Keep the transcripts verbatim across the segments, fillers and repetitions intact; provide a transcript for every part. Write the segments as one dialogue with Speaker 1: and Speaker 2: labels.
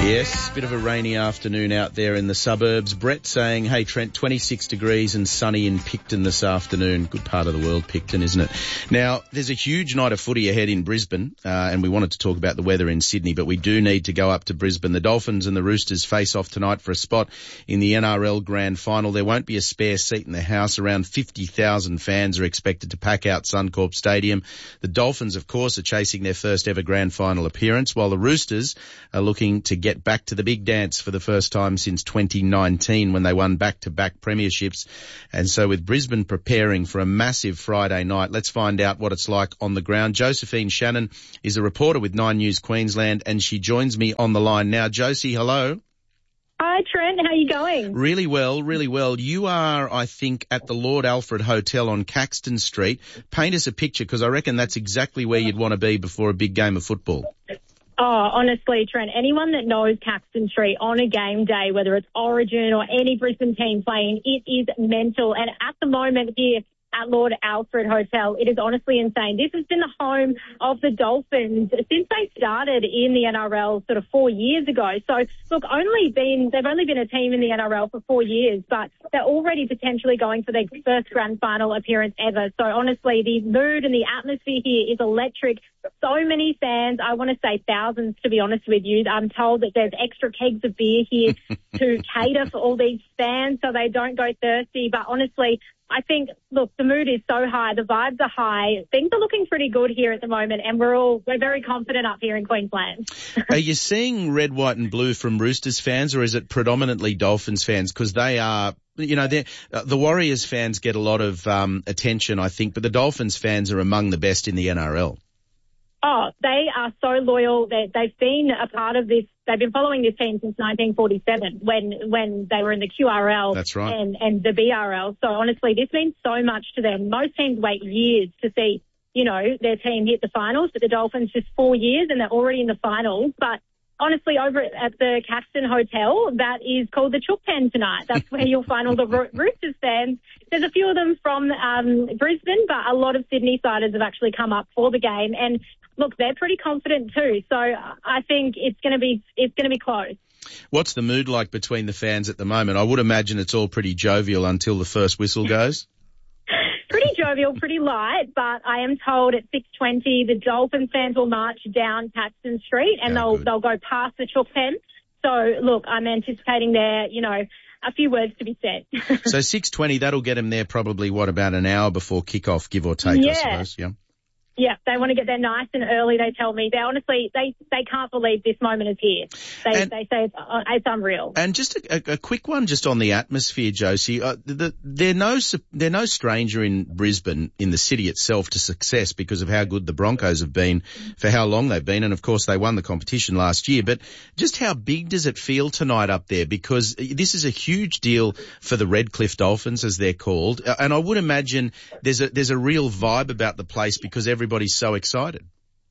Speaker 1: Yes, bit of a rainy afternoon out there in the suburbs. Brett saying, hey Trent, twenty-six degrees and sunny in Picton this afternoon. Good part of the world, Picton, isn't it? Now, there's a huge night of footy ahead in Brisbane, uh, and we wanted to talk about the weather in Sydney, but we do need to go up to Brisbane. The Dolphins and the Roosters face off tonight for a spot in the N R L Grand Final. There won't be a spare seat in the house. Around fifty thousand fans are expected to pack out Suncorp Stadium. The Dolphins, of course, are chasing their first ever Grand Final appearance, while the Roosters are looking to get back to the big dance for the first time since twenty nineteen when they won back-to-back premierships. And so with Brisbane preparing for a massive Friday night, let's find out what it's like on the ground. Josephine Shannon is a reporter with Nine News Queensland, and she joins me on the line now. Josie, hello.
Speaker 2: Hi, Trent. How are you going?
Speaker 1: Really well, really well. You are, I think, at the Lord Alfred Hotel on Caxton Street. Paint us a picture, because I reckon that's exactly where you'd want to be before a big game of football.
Speaker 2: Oh, honestly, Trent, anyone that knows Caxton Street on a game day, whether it's Origin or any Brisbane team playing, it is mental. And at the moment here at Lord Alfred Hotel, it is honestly insane. This has been the home of the Dolphins since they started in the N R L sort of four years ago. So, look, only been they've only been a team in the N R L for four years, but they're already potentially going for their first grand final appearance ever. So, honestly, the mood and the atmosphere here is electric. So many fans, I want to say thousands, to be honest with you. I'm told that there's extra kegs of beer here to cater for all these fans so they don't go thirsty. But honestly, I think, look, the mood is so high, the vibes are high. Things are looking pretty good here at the moment, and we're all, we're very confident up here in Queensland.
Speaker 1: Are you seeing red, white and blue from Roosters fans, or is it predominantly Dolphins fans? Because they are, you know, uh, the Warriors fans get a lot of um, attention, I think, but the Dolphins fans are among the best in the N R L.
Speaker 2: Oh, they are so loyal. They, they've been a part of this. They've been following this team since nineteen forty-seven when when they were in the Q R L.
Speaker 1: That's right.
Speaker 2: and, and the B R L. So, honestly, this means so much to them. Most teams wait years to see, you know, their team hit the finals, but the Dolphins just four years and they're already in the finals. But honestly, over at the Caxton Hotel, that is called the Chook Pen tonight. That's where you'll find all the Ro- Roosters fans. There's a few of them from um, Brisbane, but a lot of Sydney-siders have actually come up for the game. And look, they're pretty confident too. So I think it's going to be it's going to be close.
Speaker 1: What's the mood like between the fans at the moment? I would imagine it's all pretty jovial until the first whistle goes.
Speaker 2: Pretty jovial, pretty light, but I am told at six twenty the Dolphins fans will march down Caxton Street and
Speaker 1: Oh,
Speaker 2: they'll
Speaker 1: good.
Speaker 2: they'll go past the Chook Pen. So look, I'm anticipating there, you know, a few words to be said.
Speaker 1: So six twenty, that'll get them there probably, what, about an hour before kickoff, give or take,
Speaker 2: Yeah.
Speaker 1: I suppose, yeah.
Speaker 2: Yeah, they want to get there nice and early, they tell me. They honestly, they, they can't believe this moment is here. They
Speaker 1: And-
Speaker 2: they say it's, uh, it's unreal.
Speaker 1: And just a, a, a quick one just on the atmosphere, Josie. Uh, the, they're no they're no stranger in Brisbane, in the city itself, to success because of how good the Broncos have been for how long they've been. And, of course, they won the competition last year. But just how big does it feel tonight up there? Because this is a huge deal for the Redcliffe Dolphins, as they're called. And I would imagine there's a, there's a real vibe about the place because everybody's so excited.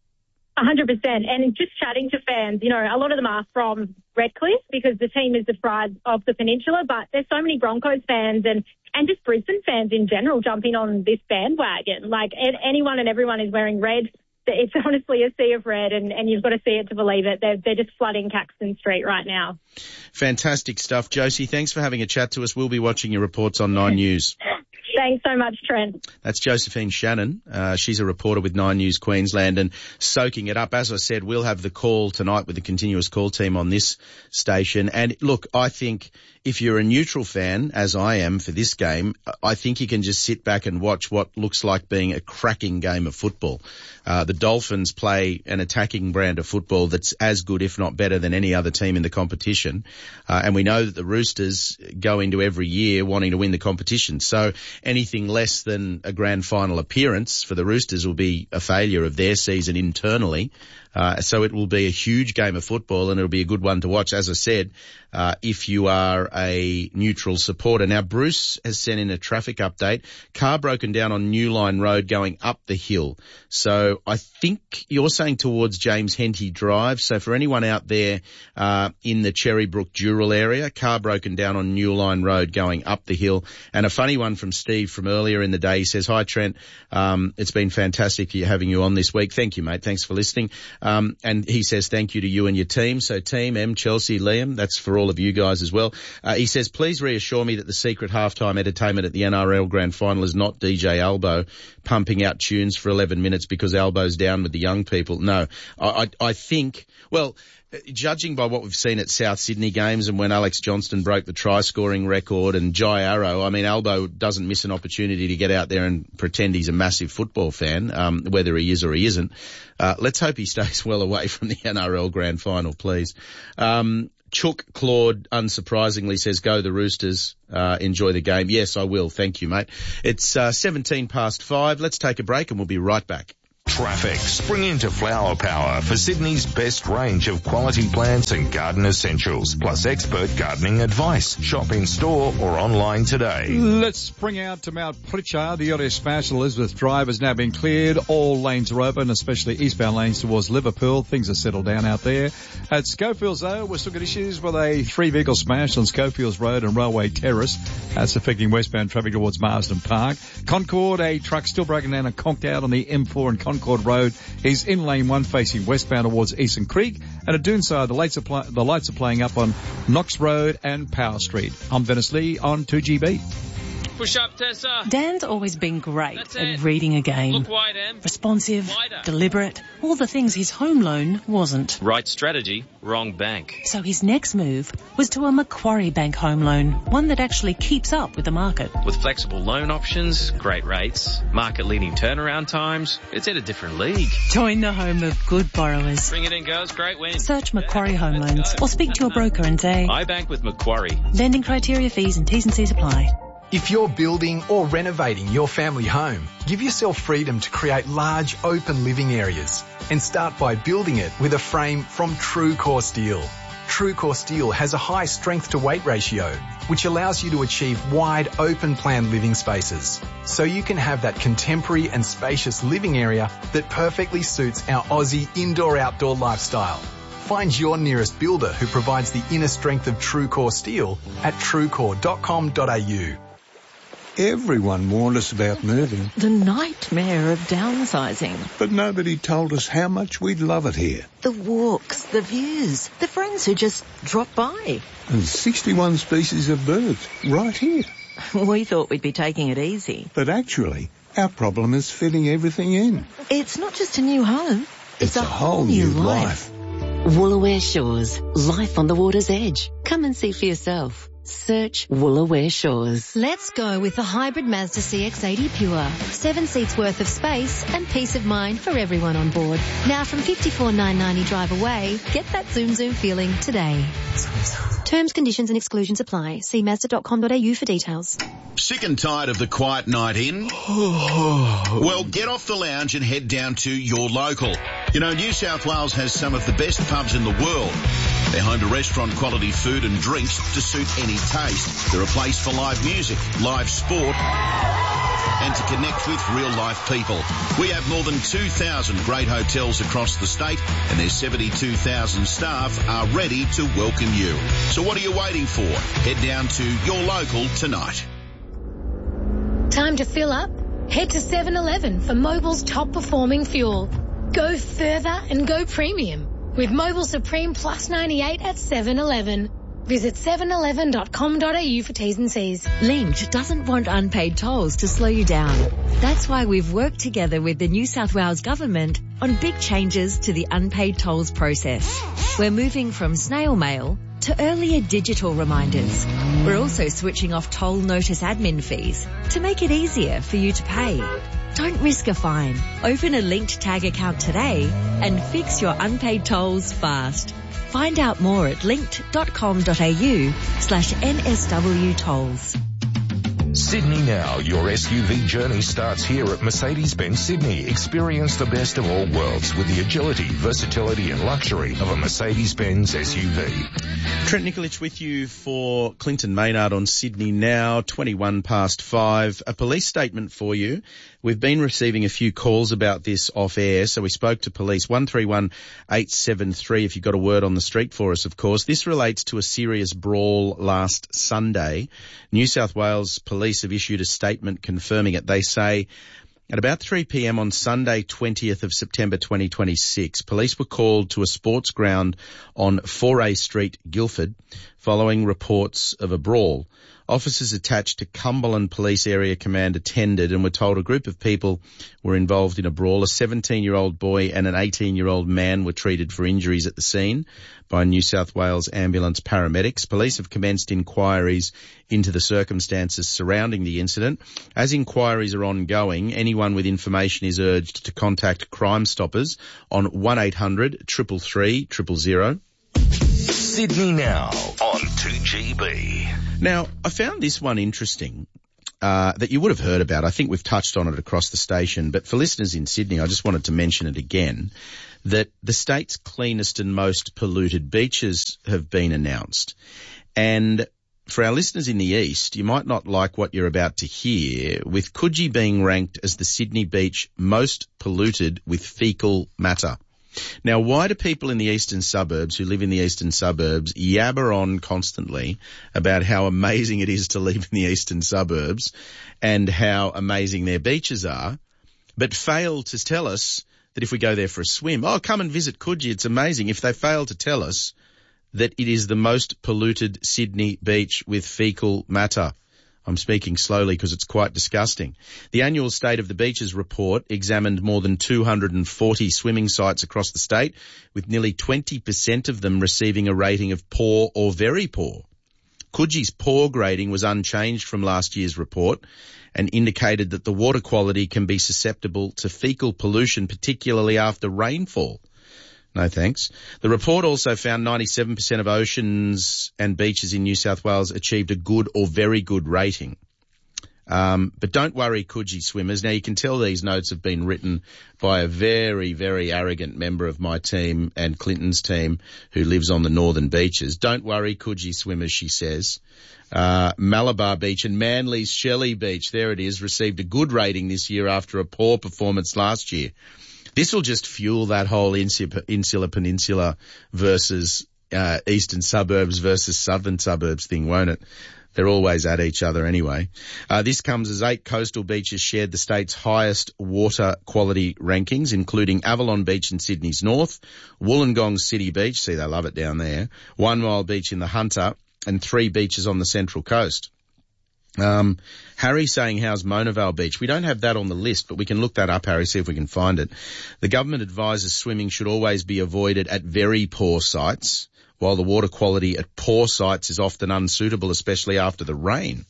Speaker 2: A hundred percent. And just chatting to fans, you know, a lot of them are from Redcliffe because the team is the pride of the peninsula, but there's so many Broncos fans and, and just Brisbane fans in general jumping on this bandwagon. Like anyone and everyone is wearing red. It's honestly a sea of red, and, and you've got to see it to believe it. They're, they're just flooding Caxton Street right now.
Speaker 1: Fantastic stuff. Josie, thanks for having a chat to us. We'll be watching your reports on Nine News.
Speaker 2: Thanks so much, Trent.
Speaker 1: That's Josephine Shannon. Uh, she's a reporter with Nine News Queensland and soaking it up. As I said, we'll have the call tonight with the continuous call team on this station. And look, I think if you're a neutral fan, as I am for this game, I think you can just sit back and watch what looks like being a cracking game of football. Uh, the Dolphins play an attacking brand of football that's as good, if not better, than any other team in the competition. Uh, and we know that the Roosters go into every year wanting to win the competition. So anything less than a grand final appearance for the Roosters will be a failure of their season internally. Uh, so it will be a huge game of football and it'll be a good one to watch, as I said, uh, if you are a neutral supporter. Now, Bruce has sent in a traffic update. Car broken down on New Line Road going up the hill. So I think you're saying towards James Henty Drive. So for anyone out there, uh, in the Cherrybrook Dural area, car broken down on New Line Road going up the hill. And a funny one from Steve from earlier in the day. He says, hi, Trent. Um, it's been fantastic having you on this week. Thank you, mate. Thanks for listening. Um, and he says thank you to you and your team. So team, M, Chelsea, Liam, that's for all of you guys as well. Uh, he says, please reassure me that the secret halftime entertainment at the N R L Grand Final is not D J Albo pumping out tunes for eleven minutes because Albo's down with the young people. No, I, I, I think, well, judging by what we've seen at South Sydney games and when Alex Johnston broke the try-scoring record and Jai Arrow, I mean, Albo doesn't miss an opportunity to get out there and pretend he's a massive football fan, um, whether he is or he isn't. Uh, let's hope he stays well away from the N R L Grand Final, please. Um, Chook Claude, unsurprisingly, says, go the Roosters, uh, enjoy the game. Yes, I will. Thank you, mate. It's uh, seventeen past five. Let's take a break and we'll be right back.
Speaker 3: Traffic. Spring into Flower Power for Sydney's best range of quality plants and garden essentials, plus expert gardening advice. Shop in store or online today.
Speaker 4: Let's spring out to Mount Pritchard. The Otis Smash Elizabeth Drive has now been cleared. All lanes are open, especially eastbound lanes towards Liverpool. Things are settled down out there. At Schofields, though, we've still got issues with a three-vehicle smash on Schofields Road and Railway Terrace. That's affecting westbound traffic towards Marsden Park. Concord, a truck still broken down and conked out on the M four and Concord Road is in lane one facing westbound towards Eastern Creek. And at Doonside, the lights are, pl- the lights are playing up on Knox Road and Power Street. I'm Venice Lee on two G B.
Speaker 5: Push up, Tessa.
Speaker 6: Dan's always been great at reading a game.
Speaker 5: Look wide, Em.
Speaker 6: Responsive,
Speaker 5: Wider.
Speaker 6: deliberate, all the things his home loan wasn't.
Speaker 5: Right strategy, wrong bank.
Speaker 6: So his next move was to a Macquarie Bank home loan, one that actually keeps up with the market.
Speaker 5: With flexible loan options, great rates, market-leading turnaround times, it's in a different league.
Speaker 6: Join the home of good borrowers.
Speaker 5: Bring it in, girls. Great win.
Speaker 6: Search Macquarie Home Loans or speak to your broker and say,
Speaker 5: I bank with Macquarie.
Speaker 6: Lending criteria, fees and T's and C's apply.
Speaker 7: If you're building or renovating your family home, give yourself freedom to create large open living areas and start by building it with a frame from TrueCore Steel. TrueCore Steel has a high strength to weight ratio, which allows you to achieve wide open plan living spaces. So you can have that contemporary and spacious living area that perfectly suits our Aussie indoor-outdoor lifestyle. Find your nearest builder who provides the inner strength of TrueCore Steel at truecore dot com dot a u.
Speaker 8: Everyone warned us about moving.
Speaker 9: The nightmare of downsizing.
Speaker 8: But nobody told us how much we'd love it here.
Speaker 9: The walks, the views, the friends who just drop by.
Speaker 8: And sixty-one species of birds right here.
Speaker 9: We thought we'd be taking it easy.
Speaker 8: But actually, our problem is fitting everything in.
Speaker 9: It's not just a new home.
Speaker 8: It's, it's a, a whole new life.
Speaker 9: life.
Speaker 10: Woolaware Shores. Life on the water's edge. Come and see for yourself. Search Woolaware Shores.
Speaker 11: Let's go with the hybrid Mazda C X eighty Pure. Seven seats worth of space and peace of mind for everyone on board. Now from fifty-four thousand nine hundred ninety drive away, get that zoom zoom feeling today. Terms, conditions and exclusions apply. See mazda dot com dot a u for details.
Speaker 12: Sick and tired of the quiet night in? Well, get off the lounge and head down to your local. You know, New South Wales has some of the best pubs in the world. They're home to restaurant quality food and drinks to suit any taste. They're a place for live music, live sport, and to connect with real life people. We have more than two thousand great hotels across the state, and their seventy-two thousand staff are ready to welcome you. So what are you waiting for? Head down to your local tonight.
Speaker 13: Time to fill up? Head to seven eleven for Mobil's top performing fuel. Go further and go premium with Mobil Supreme Plus ninety-eight at seven eleven. Visit seven eleven dot com dot a u for T's and C's.
Speaker 14: Lynch doesn't want unpaid tolls to slow you down. That's why we've worked together with the New South Wales Government on big changes to the unpaid tolls process. We're moving from snail mail to earlier digital reminders. We're also switching off toll notice admin fees to make it easier for you to pay. Don't risk a fine. Open a linked tag account today and fix your unpaid tolls fast. Find out more at linked dot com dot a u slash N S W tolls.
Speaker 3: Sydney Now, your S U V journey starts here at Mercedes-Benz Sydney. Experience the best of all worlds with the agility, versatility and luxury of a Mercedes-Benz S U V.
Speaker 1: Trent Nikolic with you for Clinton Maynard on Sydney Now, twenty-one past five. A police statement for you. We've been receiving a few calls about this off air, so we spoke to police. one three one eight seven three if you've got a word on the street for us, of course. This relates to a serious brawl last Sunday. New South Wales police have issued a statement confirming it. They say At about three p.m. on Sunday, twentieth of September twenty twenty-six, police were called to a sports ground on Foray Street, Guildford, following reports of a brawl. Officers attached to Cumberland Police Area Command attended and were told a group of people were involved in a brawl. A seventeen-year-old boy and an eighteen-year-old man were treated for injuries at the scene by New South Wales ambulance paramedics. Police have commenced inquiries into the circumstances surrounding the incident. As inquiries are ongoing, anyone with information is urged to contact Crime Stoppers on one eight hundred, three three three, zero zero.
Speaker 3: Sydney Now on two G B.
Speaker 1: Now, I found this one interesting uh, that you would have heard about. I think we've touched on it across the station, but for listeners in Sydney, I just wanted to mention it again, that the state's cleanest and most polluted beaches have been announced. And for our listeners in the east, you might not like what you're about to hear, with Coogee being ranked as the Sydney beach most polluted with fecal matter. Now, why do people in the eastern suburbs who live in the eastern suburbs yabber on constantly about how amazing it is to live in the eastern suburbs and how amazing their beaches are, but fail to tell us that if we go there for a swim, oh, come and visit Coogee, it's amazing, if they fail to tell us that it is the most polluted Sydney beach with fecal matter? I'm speaking slowly because it's quite disgusting. The annual State of the Beaches report examined more than two hundred forty swimming sites across the state, with nearly twenty percent of them receiving a rating of poor or very poor. Coogee's poor grading was unchanged from last year's report and indicated that the water quality can be susceptible to fecal pollution, particularly after rainfall. No thanks. The report also found ninety-seven percent of oceans and beaches in New South Wales achieved a good or very good rating. Um, but don't worry, Coogee swimmers. Now, you can tell these notes have been written by a very, very arrogant member of my team and Clinton's team who lives on the northern beaches. Don't worry, Coogee swimmers, she says. Uh, Malabar Beach and Manly's Shelley Beach, there it is, received a good rating this year after a poor performance last year. This will just fuel that whole insular peninsula versus uh, eastern suburbs versus southern suburbs thing, won't it? They're always at each other anyway. Uh, this comes as eight coastal beaches shared the state's highest water quality rankings, including Avalon Beach in Sydney's north, Wollongong City Beach, see they love it down there, One Mile Beach in the Hunter, and three beaches on the Central Coast. Um, Harry saying, how's Monavale Beach? We don't have that on the list, but we can look that up, Harry, see if we can find it. The government advises swimming should always be avoided at very poor sites, while the water quality at poor sites is often unsuitable, especially after the rain.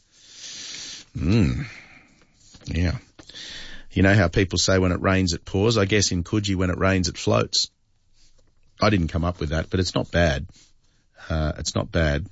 Speaker 1: Hmm. Yeah. You know how people say when it rains it pours? I guess in Coogee when it rains it floats. I didn't come up with that, but it's not bad. Uh, it's not bad.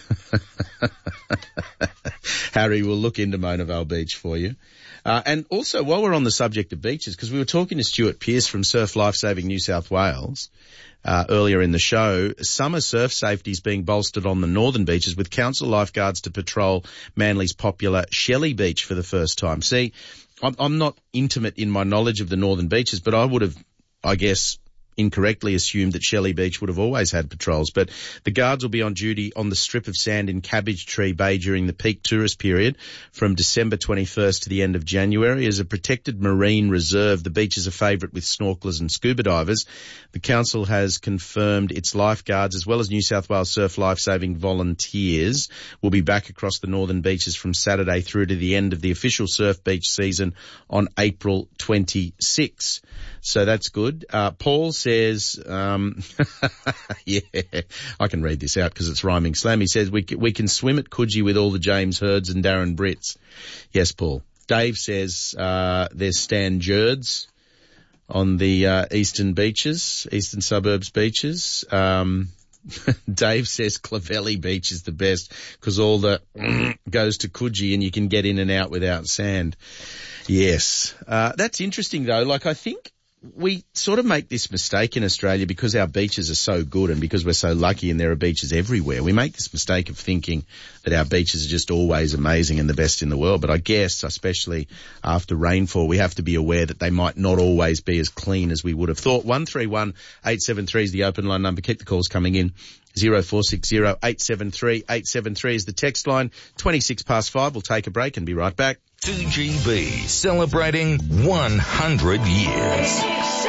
Speaker 1: Harry, we'll look into Monavale Beach for you. Uh, and also, while we're on the subject of beaches, because we were talking to Stuart Pearce from Surf Lifesaving New South Wales uh, earlier in the show, summer surf safety is being bolstered on the northern beaches with council lifeguards to patrol Manly's popular Shelley Beach for the first time. See, I'm, I'm not intimate in my knowledge of the northern beaches, but I would have, I guess, incorrectly assumed that Shelley Beach would have always had patrols, but the guards will be on duty on the strip of sand in Cabbage Tree Bay during the peak tourist period from December twenty-first to the end of January. As a protected marine reserve, the beach is a favourite with snorkelers and scuba divers. The council has confirmed its lifeguards as well as New South Wales Surf Lifesaving volunteers will be back across the northern beaches from Saturday through to the end of the official surf beach season on April twenty-sixth. So that's good. Uh, Paul says, um, yeah, I can read this out because it's rhyming slam. He says, we, we can swim at Coogee with all the James Hirds and Darren Britts. Yes, Paul. Dave says, uh, there's Stan Jerds on the, uh, eastern beaches, eastern suburbs beaches. Um, Dave says Clovelly Beach is the best because all the goes to Coogee and you can get in and out without sand. Yes. Uh, that's interesting though. Like I think, we sort of make this mistake in Australia because our beaches are so good and because we're so lucky and there are beaches everywhere. We make this mistake of thinking that our beaches are just always amazing and the best in the world. But I guess, especially after rainfall, we have to be aware that they might not always be as clean as we would have thought. one three one eight seven three is the open line number. Keep the calls coming in. zero four six zero eight seven three eight seven three is the text line. twenty-six past five. We'll take a break and be right back.
Speaker 3: two G B, celebrating one hundred years.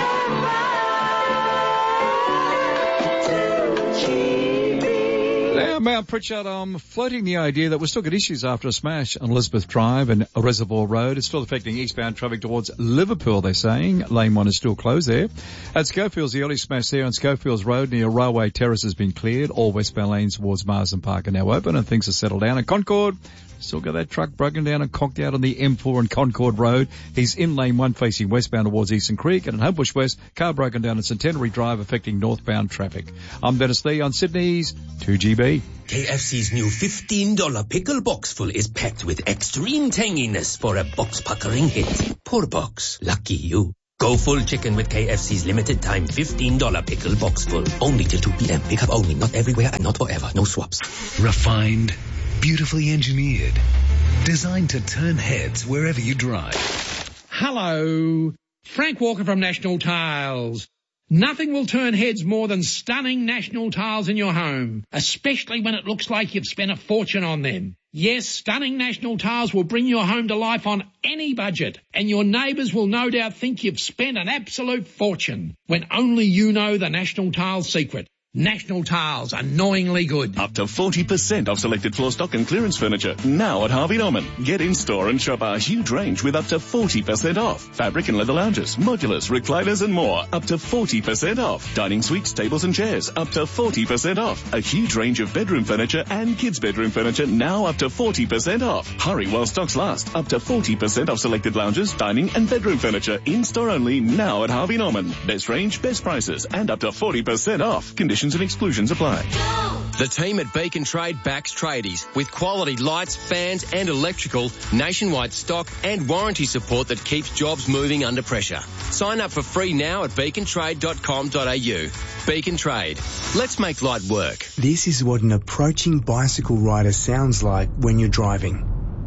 Speaker 4: Now, Mount Pritchard, I'm floating the idea that we're still got issues after a smash on Elizabeth Drive and Reservoir Road. It's still affecting eastbound traffic towards Liverpool, they're saying. Lane one is still closed there. At Schofields, the early smash there on Schofields Road near Railway Terrace has been cleared. All westbound lanes towards Marsden Park are now open and things are settled down. At Concord, still got that truck broken down and conked out on the M four and Concord Road. He's in lane one facing westbound towards Eastern Creek, and at Homebush West, car broken down at Centenary Drive affecting northbound traffic. I'm Dennis Lee on Sydney's two G B.
Speaker 15: K F C's new fifteen dollar pickle box full is packed with extreme tanginess for a box-puckering hit. Poor box. Lucky you. Go full chicken with K F C's limited time fifteen dollar pickle box full. Only till two p.m. Pick up only. Not everywhere and not forever. No swaps.
Speaker 16: Refined, beautifully engineered, designed to turn heads wherever you drive.
Speaker 17: Hello. Frank Walker from National Tiles. Nothing will turn heads more than stunning National Tiles in your home, especially when it looks like you've spent a fortune on them. Yes, stunning National Tiles will bring your home to life on any budget, and your neighbours will no doubt think you've spent an absolute fortune, when only you know the National Tiles secret. National Tiles, annoyingly good.
Speaker 18: Up to forty percent off selected floor stock and clearance furniture, now at Harvey Norman. Get in store and shop our huge range with up to forty percent off. Fabric and leather lounges, modulars, recliners and more, up to forty percent off. Dining suites, tables and chairs, up to forty percent off. A huge range of bedroom furniture and kids' bedroom furniture, now up to forty percent off. Hurry while stocks last. Up to forty percent off selected lounges, dining and bedroom furniture, in store only, now at Harvey Norman. Best range, best prices, and up to forty percent off. Conditions and exclusions apply.
Speaker 19: The team at Beacon Trade backs tradies with quality lights, fans and electrical, nationwide stock and warranty support that keeps jobs moving under pressure. Sign up for free now at beacon trade dot com dot a u. Beacon Trade. Let's make light work.
Speaker 20: This is what an approaching bicycle rider sounds like when you're driving.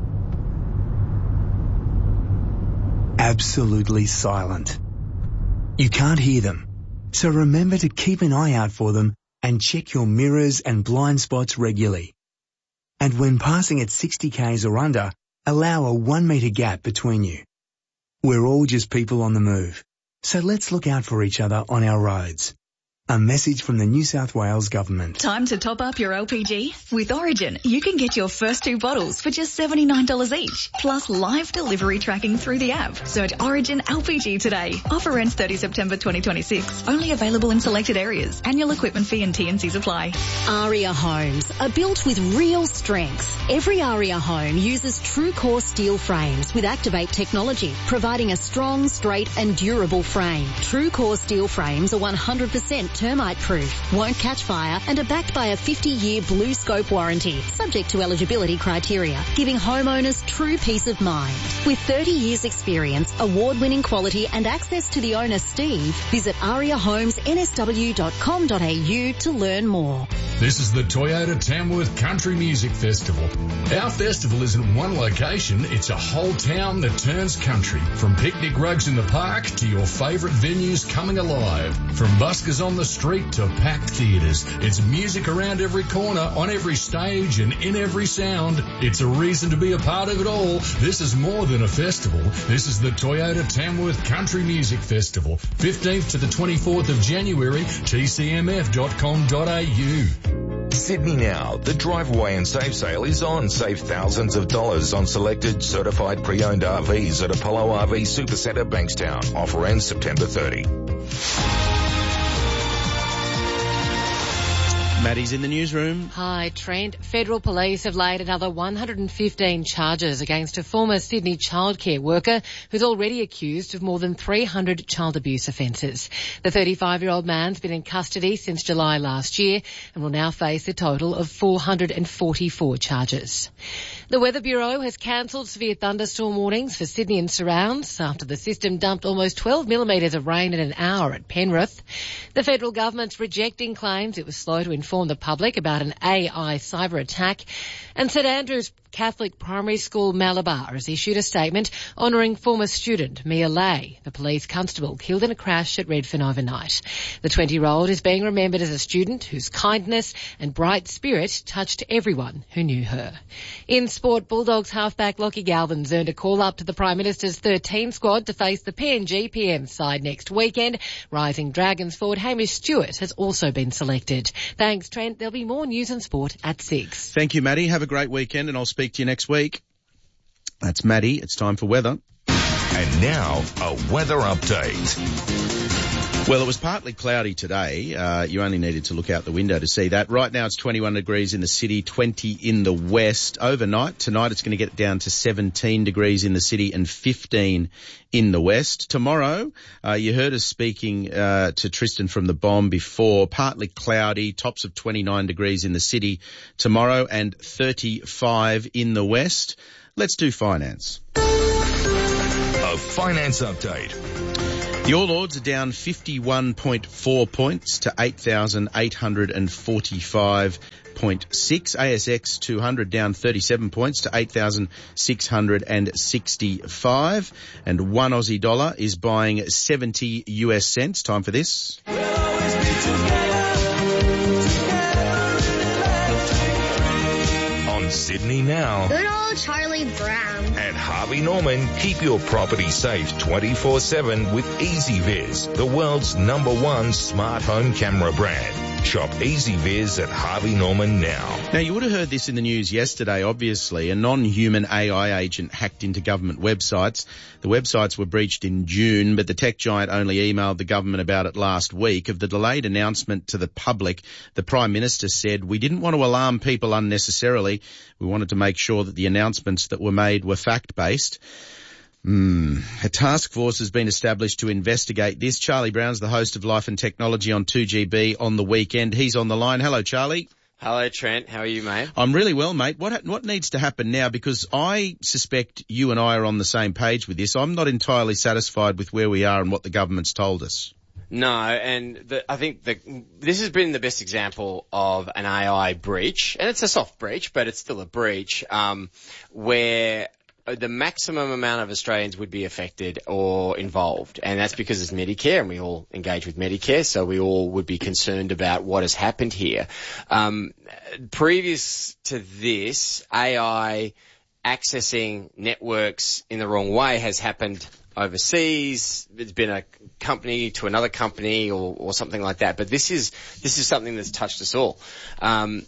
Speaker 20: Absolutely silent. You can't hear them, so remember to keep an eye out for them and check your mirrors and blind spots regularly. And when passing at sixty kays or under, allow a one metre gap between you. We're all just people on the move, so let's look out for each other on our roads. A message from the New South Wales Government.
Speaker 21: Time to top up your L P G? With Origin, you can get your first two bottles for just seventy-nine dollars each, plus live delivery tracking through the app. Search Origin L P G today. Offer ends thirtieth September twenty twenty-six. Only available in selected areas. Annual equipment fee and T and Cs apply.
Speaker 22: Aria Homes are built with real strengths. Every Aria home uses true core steel frames with Activate technology, providing a strong, straight and durable frame. True core steel frames are one hundred percent termite proof, won't catch fire and are backed by a fifty year Blue Scope warranty, subject to eligibility criteria, giving homeowners true peace of mind. With thirty years experience, award-winning quality and access to the owner Steve, visit aria homes n s w dot com dot a u to learn more.
Speaker 23: This is the Toyota Tamworth Country Music Festival. Our festival isn't one location, it's a whole town that turns country. From picnic rugs in the park to your favourite venues coming alive. From buskers on the street to packed theatres. It's music around every corner, on every stage and in every sound. It's a reason to be a part of it all. This is more than a festival. This is the Toyota Tamworth Country Music Festival. fifteenth to the twenty-fourth of January, t c m f dot com dot a u.
Speaker 3: Sydney Now. The Drive Away and Save sale is on. Save thousands of dollars on selected certified pre-owned R Vs at Apollo R V Supercenter Bankstown. Offer ends September thirtieth.
Speaker 1: Maddie's in the newsroom.
Speaker 24: Hi, Trent. Federal police have laid another one hundred fifteen charges against a former Sydney childcare worker who's already accused of more than three hundred child abuse offences. The thirty-five-year-old man's been in custody since July last year and will now face a total of four hundred forty-four charges. The Weather Bureau has cancelled severe thunderstorm warnings for Sydney and surrounds after the system dumped almost twelve millimetres of rain in an hour at Penrith. The federal government's rejecting claims it was slow to inform inform the public about an A I cyber attack. And St Andrew's Catholic Primary School Malabar has issued a statement honouring former student Mia Lay, the police constable killed in a crash at Redfern overnight. The twenty-year-old is being remembered as a student whose kindness and bright spirit touched everyone who knew her. In sport, Bulldogs halfback Lockie Galvin's earned a call-up to the Prime Minister's thirteen squad to face the P N G P M side next weekend. Rising Dragons forward Hamish Stewart has also been selected. Thanks, Trent. There'll be more news and sport at six.
Speaker 1: Thank you, Maddie. Have a great weekend, and I'll speak to you next week. That's Maddie. It's time for weather.
Speaker 3: And now, a weather update.
Speaker 1: Well, it was partly cloudy today. Uh, you only needed to look out the window to see that. Right now it's twenty-one degrees in the city, twenty in the west. Overnight, tonight it's going to get down to seventeen degrees in the city and fifteen in the west. Tomorrow, uh, you heard us speaking uh, to Tristan from the Bomb before. Partly cloudy, tops of twenty-nine degrees in the city tomorrow and thirty-five in the west. Let's do finance.
Speaker 3: A finance update.
Speaker 1: The All Ords are down fifty-one point four points to eight thousand eight hundred forty-five point six. A S X two hundred down thirty-seven points to eight thousand six hundred sixty-five. And one Aussie dollar is buying seventy U S cents. Time for this.
Speaker 3: On Sydney Now.
Speaker 2: Good old Charlie Brown.
Speaker 3: At Harvey Norman, keep your property safe twenty-four seven with EasyViz, the world's number one smart home camera brand. Shop EasyViz at Harvey Norman now.
Speaker 1: Now, you would have heard this in the news yesterday, obviously. A non-human A I agent hacked into government websites. The websites were breached in June, but the tech giant only emailed the government about it last week. Of the delayed announcement to the public, the Prime Minister said, "We didn't want to alarm people unnecessarily. We wanted to make sure that the announcements that were made were fact-based." Mm. A task force has been established to investigate this. Charlie Brown's the host of Life and Technology on two G B on the weekend. He's on the line. Hello, Charlie.
Speaker 5: Hello, Trent. How are you, mate?
Speaker 1: I'm really well, mate. What what needs to happen now? Because I suspect you and I are on the same page with this. I'm not entirely satisfied with where we are and what the government's told us.
Speaker 5: No, and the, I think the, this has been the best example of an A I breach, and it's a soft breach, but it's still a breach, um, where the maximum amount of Australians would be affected or involved. And that's because it's Medicare and we all engage with Medicare. So we all would be concerned about what has happened here. Um, previous to this, A I accessing networks in the wrong way has happened overseas. It's been a company to another company or, or something like that. But this is, this is something that's touched us all. Um,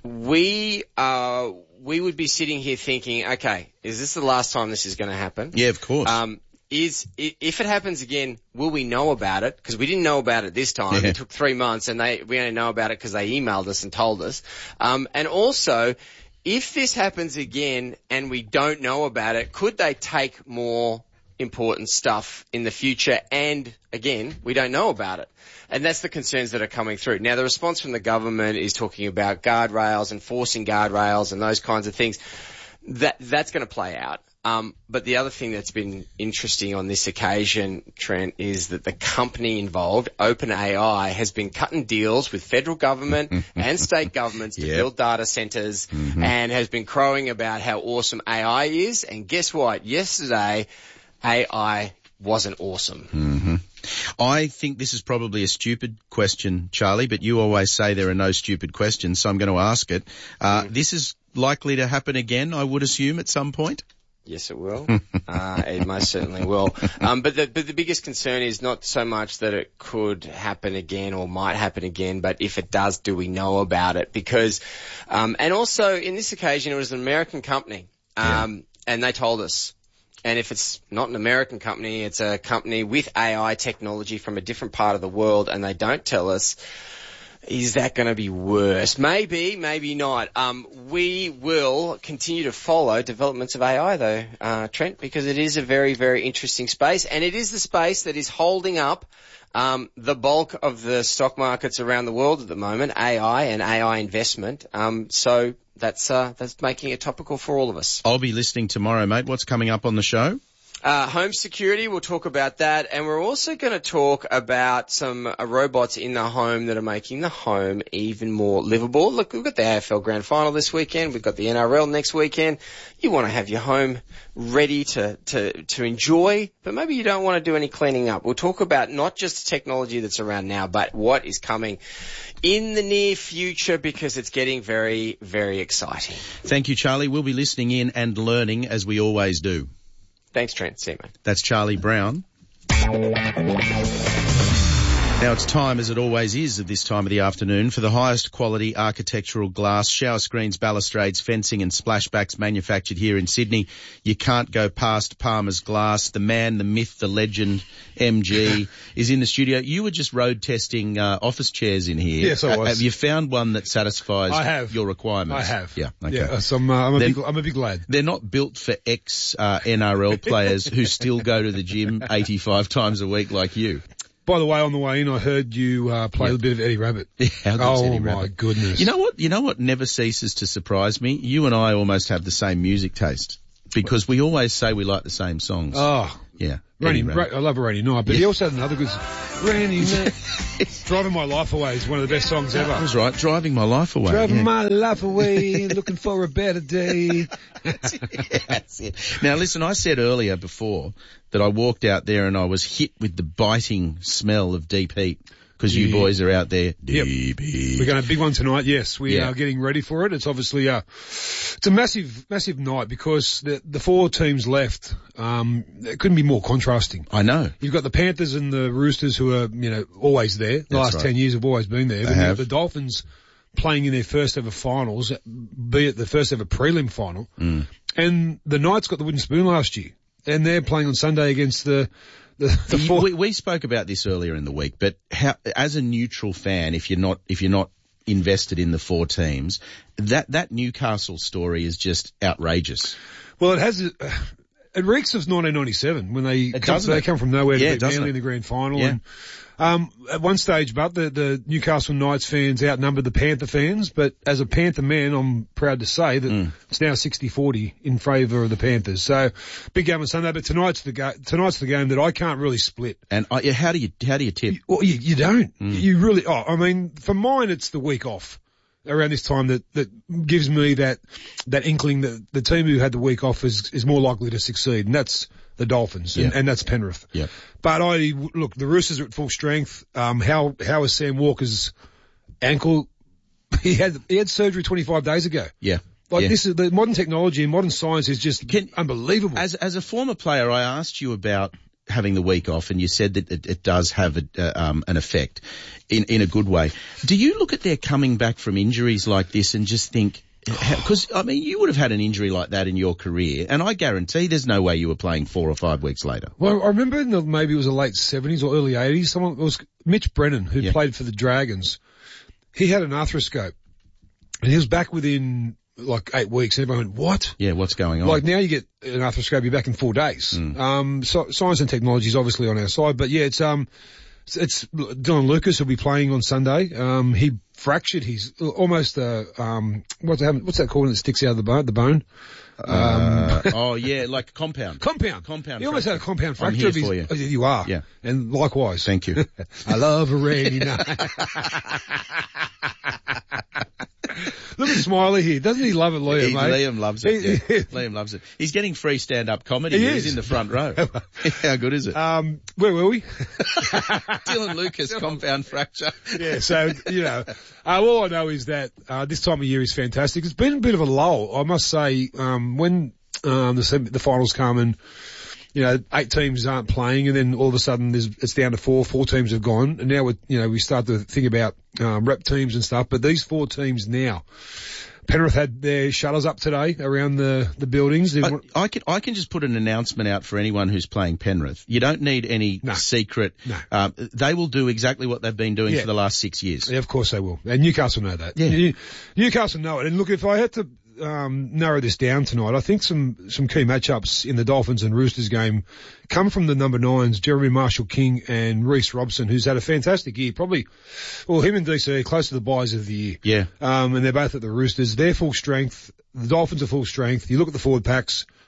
Speaker 5: we are, we would be sitting here thinking, okay, is this the last time this is going to happen?
Speaker 1: Yeah, of course.
Speaker 5: Um, is, if it happens again, will we know about it? Because we didn't know about it this time.
Speaker 1: Yeah.
Speaker 5: It took three months and they, we only know about it because they emailed us and told us. Um, and also, if this happens again and we don't know about it, could they take more important stuff in the future? And again, we don't know about it. And that's the concerns that are coming through. Now, the response from the government is talking about guardrails, enforcing guardrails and those kinds of things. That, that's going to play out. Um, but the other thing that's been interesting on this occasion, Trent, is that the company involved, OpenAI, has been cutting deals with federal government and state governments to
Speaker 1: Yep.
Speaker 5: build data centers
Speaker 1: Mhm.
Speaker 5: and has been crowing about how awesome A I is. And guess what? Yesterday, A I wasn't awesome.
Speaker 1: Mm-hmm. I think this is probably a stupid question, Charlie, but you always say there are no stupid questions, so I'm going to ask it. Uh, mm. This is likely to happen again, I would assume, at some point?
Speaker 5: Yes, it will. uh, it most certainly will. Um, but the, but the biggest concern is not so much that it could happen again or might happen again, but if it does, do we know about it? Because, um, and also in this occasion, it was an American company, um, yeah. and they told us. And if it's not an American company, it's a company with A I technology from a different part of the world, and they don't tell us, is that going to be worse? Maybe, maybe not. Um, we will continue to follow developments of A I, though, uh, Trent, because it is a very, very interesting space, and it is the space that is holding up um, the bulk of the stock markets around the world at the moment, A I and A I investment. Um, so that's uh, that's making it topical for all of us.
Speaker 1: I'll be listening tomorrow, mate. What's coming up on the show?
Speaker 5: Uh, home security, we'll talk about that. And we're also going to talk about some uh, robots in the home that are making the home even more livable. Look, we've got the A F L Grand Final this weekend. We've got the N R L next weekend. You want to have your home ready to, to, to enjoy, but maybe you don't want to do any cleaning up. We'll talk about not just the technology that's around now, but what is coming in the near future, because it's getting very, very exciting.
Speaker 1: Thank you, Charlie. We'll be listening in and learning as we always do.
Speaker 5: Thanks, Trent. See you, mate.
Speaker 1: That's Charlie Brown. Now it's time, as it always is at this time of the afternoon, for the highest quality architectural glass, shower screens, balustrades, fencing and splashbacks manufactured here in Sydney. You can't go past Palmer's Glass. The man, the myth, the legend, M G, is in the studio. You were just road testing uh, office chairs in here.
Speaker 2: Yes, I was.
Speaker 1: Uh, have you found one that satisfies
Speaker 2: I have.
Speaker 1: your requirements?
Speaker 2: I have.
Speaker 1: Yeah, okay.
Speaker 2: Yeah, so I'm, uh, I'm, a
Speaker 1: They're-
Speaker 2: big, I'm a big lad.
Speaker 1: They're not built for ex-N R L players who still go to the gym eighty-five times a week like you.
Speaker 2: By the way, on the way in, I heard you uh, play a bit of Eddie Rabbit.
Speaker 1: Yeah, how good's
Speaker 2: oh
Speaker 1: Eddie
Speaker 2: my
Speaker 1: Rabbit?
Speaker 2: goodness!
Speaker 1: You know what? You know what never ceases to surprise me? You and I almost have the same music taste because we always say we like the same songs.
Speaker 2: Oh,
Speaker 1: yeah.
Speaker 2: Rainy,
Speaker 1: Eddie
Speaker 2: Ra-
Speaker 1: Rabbit.
Speaker 2: I love Rainy Night, but
Speaker 1: Yeah.
Speaker 2: he also had another good Rainy Night. Driving My Life Away is one of the best songs ever.
Speaker 1: That was right. Driving my life away.
Speaker 2: Driving
Speaker 1: yeah.
Speaker 2: my life away, looking for a better day.
Speaker 1: That's it. That's it. Now listen, I said earlier before that I walked out there and I was hit with the biting smell of deep heat because you
Speaker 2: Yeah.
Speaker 1: boys are out there.
Speaker 2: Yep.
Speaker 1: Deep heat.
Speaker 2: We're going to have a big one tonight. Yes, we
Speaker 1: Yeah.
Speaker 2: are getting ready for it. It's obviously uh it's a massive, massive night because the the four teams left. Um, it couldn't be more contrasting.
Speaker 1: I know.
Speaker 2: You've got the Panthers and the Roosters who are, you know, always there. The
Speaker 1: That's
Speaker 2: last
Speaker 1: right.
Speaker 2: ten years have always been there.
Speaker 1: They
Speaker 2: Then you've got
Speaker 1: have.
Speaker 2: the Dolphins playing in their first ever finals, be it the first ever prelim final.
Speaker 1: Mm.
Speaker 2: And the Knights got the wooden spoon last year, and they're playing on Sunday against the the, the four.
Speaker 1: We, we spoke about this earlier in the week, but how, as a neutral fan, if you're not if you're not invested in the four teams, that that Newcastle story is just outrageous.
Speaker 2: Well, it has. Uh, it reeks of nineteen ninety-seven when they
Speaker 1: It
Speaker 2: come,
Speaker 1: doesn't
Speaker 2: they
Speaker 1: it?
Speaker 2: come from nowhere to
Speaker 1: Yeah,
Speaker 2: beat
Speaker 1: doesn't
Speaker 2: Manly
Speaker 1: it?
Speaker 2: in the grand final.
Speaker 1: Yeah.
Speaker 2: And um, at one stage, but the, the Newcastle Knights fans outnumbered the Panther fans. But as a Panther man, I'm proud to say that
Speaker 1: Mm.
Speaker 2: it's now sixty forty in favour of the Panthers. So big game on Sunday. But tonight's the ga- tonight's the game that I can't really split.
Speaker 1: And uh, yeah, how do you how do you tip?
Speaker 2: Well, you, you don't.
Speaker 1: Mm.
Speaker 2: You really. Oh, I mean, for mine, it's the week off around this time that, that gives me that that inkling that the team who had the week off is is more likely to succeed, and that's the Dolphins, and,
Speaker 1: Yeah.
Speaker 2: and that's Penrith.
Speaker 1: Yeah.
Speaker 2: But I look, the Roosters are at full strength. Um, how how is Sam Walker's ankle? He had he had surgery twenty-five days ago.
Speaker 1: Yeah.
Speaker 2: Like
Speaker 1: Yeah.
Speaker 2: this is the modern technology and modern science is just
Speaker 1: Can-
Speaker 2: unbelievable.
Speaker 1: As as a former player, I asked you about having the week off, and you said that it, it does have a, uh, um, an effect in in a good way. Do you look at their coming back from injuries like this and just think? Because, I mean, you would have had an injury like that in your career, and I guarantee there's no way you were playing four or five weeks later.
Speaker 2: Well, I remember in the, maybe it was the late seventies or early eighties, someone, it was Mitch Brennan, who
Speaker 1: Yeah.
Speaker 2: played for the Dragons. He had an arthroscope, and he was back within like eight weeks. And everyone went, what?
Speaker 1: Yeah, what's going on?
Speaker 2: Like now you get an arthroscope, you're back in four days.
Speaker 1: Mm.
Speaker 2: Um, so, science and technology is obviously on our side, but yeah, it's, um, it's, it's Dylan Lucas will be playing on Sunday. Um, he fractured his, almost, uh, um, what's that, what's that called when it sticks out of the bone, the bone?
Speaker 1: Uh, oh yeah, like compound.
Speaker 2: Compound.
Speaker 1: Compound.
Speaker 2: He almost had a compound
Speaker 1: I'm
Speaker 2: fracture.
Speaker 1: here
Speaker 2: of his,
Speaker 1: for you.
Speaker 2: Oh, you are.
Speaker 1: Yeah.
Speaker 2: And likewise.
Speaker 1: Thank you.
Speaker 2: I love a rainy night. Look at Smiley here. Doesn't he love it, Liam,
Speaker 1: He-
Speaker 2: mate?
Speaker 1: Liam loves it. Yeah. Liam loves it. He's getting free stand-up comedy.
Speaker 2: He
Speaker 1: He's
Speaker 2: is.
Speaker 1: in the front row. How good is it?
Speaker 2: Um, where were we?
Speaker 1: Dylan Lucas, compound fracture.
Speaker 2: Yeah, so, you know, uh, all I know is that, uh, this time of year is fantastic. It's been a bit of a lull, I must say, um, when, um, the, sem- the finals come and, you know, eight teams aren't playing and then all of a sudden there's, it's down to four, four teams have gone and now we you know, we start to think about, um, rep teams and stuff, but these four teams now, Penrith had their shutters up today around the, the buildings. They
Speaker 1: I,
Speaker 2: want-
Speaker 1: I can I can just put an announcement out for anyone who's playing Penrith. You don't need any
Speaker 2: No.
Speaker 1: secret.
Speaker 2: No.
Speaker 1: Um, they will do exactly what they've been doing
Speaker 2: Yeah.
Speaker 1: for the last six years.
Speaker 2: Yeah, of course they will. And Newcastle know that.
Speaker 1: Yeah.
Speaker 2: New- Newcastle know it. And look, if I had to um, narrow this down tonight, I think some some key matchups in the Dolphins and Roosters game come from the number nines, Jeremy Marshall-King and Reece Robson, who's had a fantastic year. Probably, well, him and D C are close to the buys of the year.
Speaker 1: Yeah.
Speaker 2: Um, and they're both at the Roosters. They're full strength. The Dolphins are full strength. You look at the forward packs.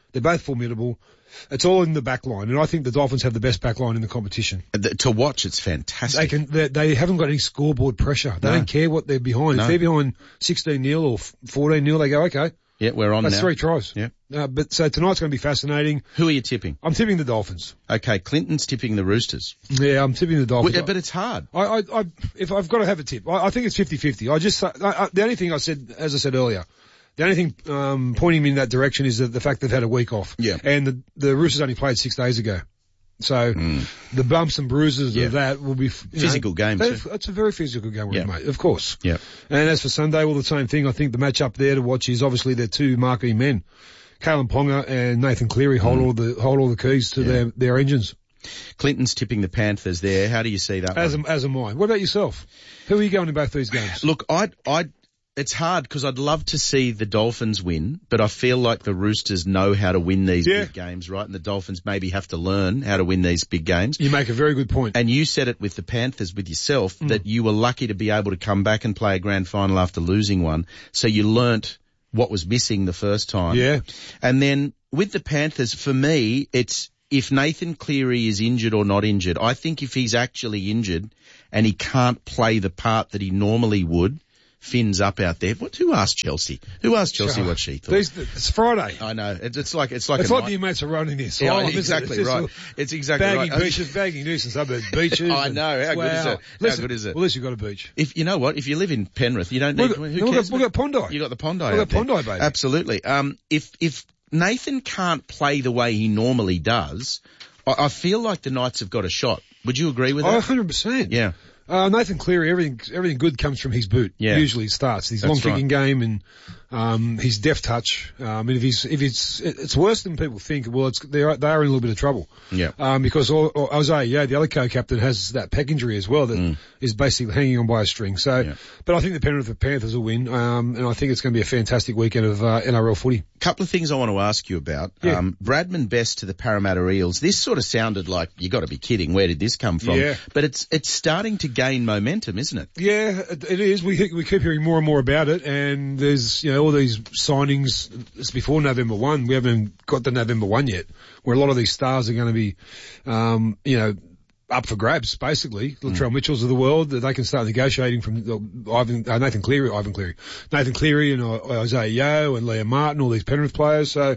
Speaker 2: They're both formidable. It's all in the back line, and I think the Dolphins have the best back line in the competition.
Speaker 1: The, to watch, it's fantastic.
Speaker 2: They can. They, they haven't got any scoreboard pressure. They
Speaker 1: No.
Speaker 2: don't care what they're behind.
Speaker 1: No.
Speaker 2: If they're behind sixteen nil or fourteen nil, they go, okay.
Speaker 1: Yeah, we're on
Speaker 2: That's
Speaker 1: now.
Speaker 2: three tries.
Speaker 1: Yeah.
Speaker 2: Uh, but so tonight's going to be fascinating.
Speaker 1: Who are you tipping?
Speaker 2: I'm tipping the Dolphins.
Speaker 1: Okay, Clinton's tipping the Roosters.
Speaker 2: Yeah, I'm tipping the Dolphins.
Speaker 1: Well, but it's hard.
Speaker 2: I, I, I, if I've got to have a tip, I, I think it's fifty-fifty. I just, I, I, the only thing I said, as I said earlier, the only thing um, pointing me in that direction is the, the fact they've had a week off.
Speaker 1: Yeah.
Speaker 2: And the, the Roosters only played six days ago. So the bumps and bruises
Speaker 1: Yeah.
Speaker 2: of that will be you know,
Speaker 1: Physical games,
Speaker 2: they-
Speaker 1: yeah.
Speaker 2: It's a very physical game,
Speaker 1: Yeah.
Speaker 2: mate. Of course.
Speaker 1: Yeah.
Speaker 2: And as for Sunday, well, the same thing. I think the match up there to watch is obviously their two marquee men, Kalen Ponga and Nathan Cleary, hold all the hold all the keys to
Speaker 1: Yeah.
Speaker 2: their their engines.
Speaker 1: Clinton's tipping the Panthers there. How do you see that
Speaker 2: As
Speaker 1: one?
Speaker 2: am, as am I. What about yourself? Who are you going in both these games?
Speaker 1: Look, I, I, it's hard because I'd love to see the Dolphins win, but I feel like the Roosters know how to win these
Speaker 2: Yeah.
Speaker 1: big games, right? And the Dolphins maybe have to learn how to win these big games.
Speaker 2: You make a very good point.
Speaker 1: And you said it with the Panthers with yourself
Speaker 2: Mm.
Speaker 1: that you were lucky to be able to come back and play a grand final after losing one. So you learnt what was missing the first time.
Speaker 2: Yeah.
Speaker 1: And then with the Panthers, for me, it's if Nathan Cleary is injured or not injured. I think if he's actually injured and he can't play the part that he normally would, Finn's up out there. What? Who asked Chelsea? Who asked Chelsea what she thought?
Speaker 2: These, it's Friday.
Speaker 1: I know. It's, it's like it's like
Speaker 2: It's
Speaker 1: a
Speaker 2: like
Speaker 1: night-
Speaker 2: the mates are running this.
Speaker 1: Yeah,
Speaker 2: Island, isn't it?
Speaker 1: exactly
Speaker 2: It's just
Speaker 1: right. It's exactly
Speaker 2: bagging
Speaker 1: right.
Speaker 2: beaches, bagging nuisance suburbs, beaches.
Speaker 1: I
Speaker 2: and-
Speaker 1: know. How good is
Speaker 2: wow.
Speaker 1: it? How
Speaker 2: Listen,
Speaker 1: good is it?
Speaker 2: Well, at least you've got a beach.
Speaker 1: If you know what, if you live in Penrith, you don't
Speaker 2: We've
Speaker 1: need.
Speaker 2: got-
Speaker 1: who
Speaker 2: we've
Speaker 1: cares?
Speaker 2: got- we've got Pondi.
Speaker 1: You got the Pondi.
Speaker 2: We've
Speaker 1: out
Speaker 2: got
Speaker 1: there.
Speaker 2: Pondi, baby.
Speaker 1: Absolutely. Um, if if Nathan can't play the way he normally does, I, I feel like the Knights have got a shot. Would you agree with
Speaker 2: Oh,
Speaker 1: that?
Speaker 2: one hundred percent.
Speaker 1: Yeah.
Speaker 2: Uh, Nathan Cleary, everything, everything good comes from his boot.
Speaker 1: Yeah.
Speaker 2: Usually it starts. His
Speaker 1: That's
Speaker 2: long kicking
Speaker 1: right.
Speaker 2: game and, um, his deft touch. Um, and if he's, if it's, it's worse than people think. Well, it's, they're, they are in a little bit of trouble.
Speaker 1: Yeah.
Speaker 2: Um, because all, all, Isaiah, yeah, the other co-captain has that pec injury as well that is basically hanging on by a string. So, but I think the Penrith Panthers will win. Um, and I think it's going to be a fantastic weekend of, uh, N R L footy.
Speaker 1: Couple of things I want to ask you about.
Speaker 2: Yeah.
Speaker 1: Um, Bradman Best to the Parramatta Eels. This sort of sounded like you got to be kidding. Where did this come from?
Speaker 2: Yeah.
Speaker 1: But it's it's starting to gain momentum, isn't it?
Speaker 2: Yeah, it, it is. We we keep hearing more and more about it, and there's you know all these signings. It's before November one. We haven't got to November one yet, where a lot of these stars are going to be, um, you know, up for grabs. Basically, Latrell Mitchells of the world, that they can start negotiating from uh, Ivan uh, Nathan Cleary, Ivan Cleary, Nathan Cleary, and uh, Isaiah Yeo and Liam Martin, all these Penrith players. So.